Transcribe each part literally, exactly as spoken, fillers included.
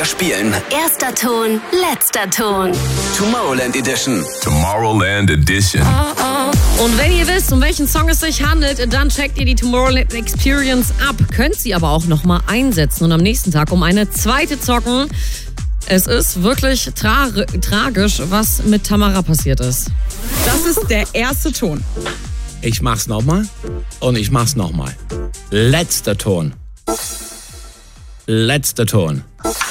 spielen. Erster Ton, letzter Ton. Tomorrowland Edition. Tomorrowland Edition. Und wenn ihr wisst, um welchen Song es sich handelt, dann checkt ihr die Tomorrowland Experience ab. Könnt sie aber auch nochmal einsetzen und am nächsten Tag um eine zweite zocken. Es ist wirklich tra- tragisch, was mit Tamara passiert ist. Das ist der erste Ton. Ich mach's nochmal und ich mach's nochmal. Letzter Ton. Letzter Ton.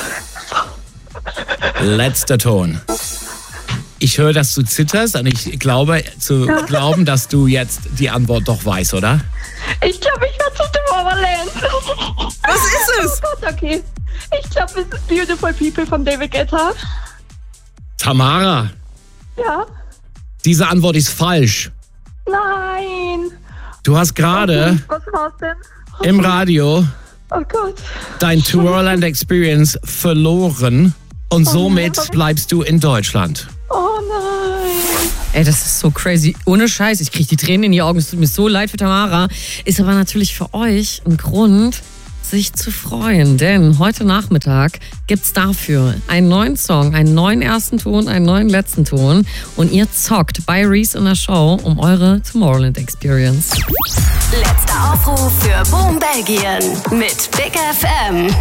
Letzter Ton. Ich höre, dass du zitterst und ich glaube zu ja. glauben, dass du jetzt die Antwort doch weißt, oder? Ich glaube, ich war zu Tomorrowland. Was ist es? Oh Gott, okay. Ich glaube, es ist Beautiful People von David Guetta. Tamara. Ja. Diese Antwort ist falsch. Nein. Du hast gerade Was war's denn? im Radio Oh Gott. dein Tomorrowland Experience verloren und Oh somit nein. bleibst du in Deutschland. Oh nein. Ey, das ist so crazy. Ohne Scheiß, ich kriege die Tränen in die Augen. Es tut mir so leid für Tamara. Ist aber natürlich für euch ein Grund, sich zu freuen. Denn heute Nachmittag gibt's dafür einen neuen Song, einen neuen ersten Ton, einen neuen letzten Ton. Und ihr zockt bei Reese in der Show um eure Tomorrowland Experience. Letzter Aufruf für Boom Belgien mit Big F M.